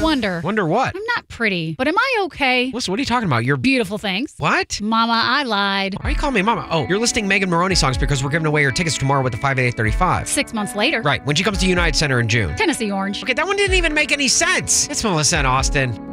wonder. Wonder what? I'm not pretty, but am I okay? Listen, what are you talking about? You're Beautiful things. What? Mama, I lied. Why are you calling me mama? Oh, you're listing Megan Maroney songs because we're giving away her tickets tomorrow with the 58835. 6 months later. Right, when she comes to United Center in June. Tennessee Orange. Okay, that one didn't even make any sense. It's Melissa and Austin.